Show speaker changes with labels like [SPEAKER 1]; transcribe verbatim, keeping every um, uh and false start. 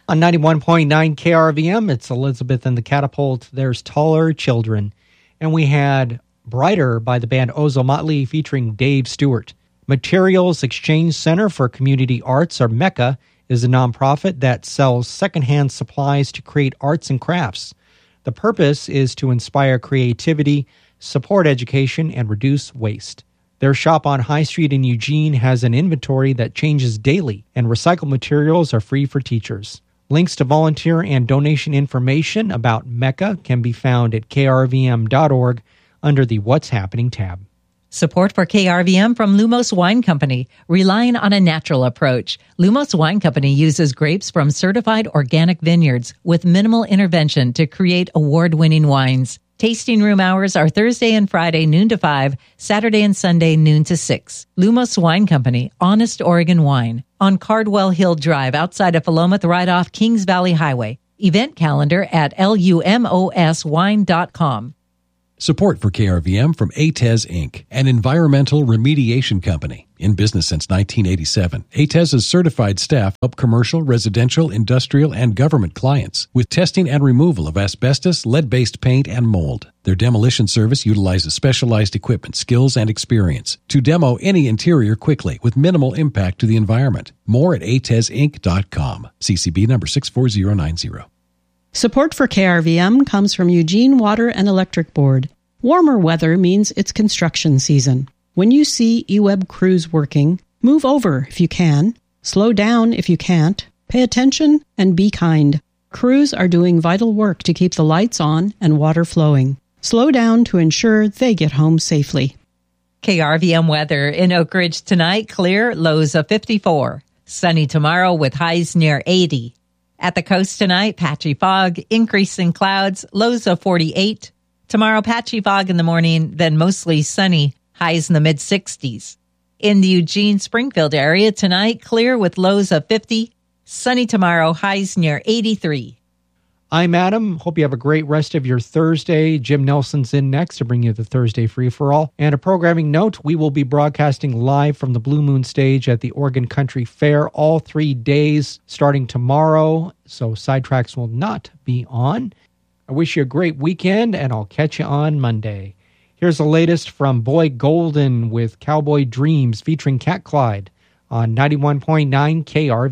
[SPEAKER 1] On ninety-one point nine K R V M, it's Elizabeth and the Catapult. There's Taller Children. And we had Brighter by the band Ozo Motley featuring Dave Stewart. Materials Exchange Center for Community Arts, or MECCA, is a nonprofit that sells secondhand supplies to create arts and crafts. The purpose is to inspire creativity, support education, and reduce waste. Their shop on High Street in Eugene has an inventory that changes daily, and recycled materials are free for teachers. Links to volunteer and donation information about MECCA can be found at k r v m dot org under the What's Happening tab.
[SPEAKER 2] Support for K R V M from Lumos Wine Company. Relying on a natural approach, Lumos Wine Company uses grapes from certified organic vineyards with minimal intervention to create award-winning wines. Tasting room hours are Thursday and Friday, noon to five, Saturday and Sunday, noon to six. Lumos Wine Company, Honest Oregon Wine, on Cardwell Hill Drive outside of Philomath, right off Kings Valley Highway. Event calendar at lumos wine dot com.
[SPEAKER 3] Support for K R V M from A T E S, Incorporated, an environmental remediation company. In business since nineteen eighty-seven, A T E S's certified staff help commercial, residential, industrial, and government clients with testing and removal of asbestos, lead-based paint, and mold. Their demolition service utilizes specialized equipment, skills, and experience to demo any interior quickly with minimal impact to the environment. More at a t e s inc dot com. C C B number six four zero nine zero.
[SPEAKER 4] Support for K R V M comes from Eugene Water and Electric Board. Warmer weather means it's construction season. When you see eWeb crews working, move over if you can, slow down if you can't, pay attention, and be kind. Crews are doing vital work to keep the lights on and water flowing. Slow down to ensure they get home safely.
[SPEAKER 2] K R V M weather in Oak Ridge tonight, clear, lows of fifty-four. Sunny tomorrow with highs near eighty. At the coast tonight, patchy fog, increasing clouds, lows of forty-eight. Tomorrow, patchy fog in the morning, then mostly sunny, highs in the mid-sixties. In the Eugene-Springfield area tonight, clear with lows of fifty. Sunny tomorrow, highs near eighty-three.
[SPEAKER 1] I'm Adam. Hope you have a great rest of your Thursday. Jim Nelson's in next to bring you the Thursday Free-for-All. And a programming note, we will be broadcasting live from the Blue Moon stage at the Oregon Country Fair all three days starting tomorrow, so Sidetracks will not be on. I wish you a great weekend, and I'll catch you on Monday. Here's the latest from Boy Golden with Cowboy Dreams featuring Cat Clyde on ninety-one point nine K R V.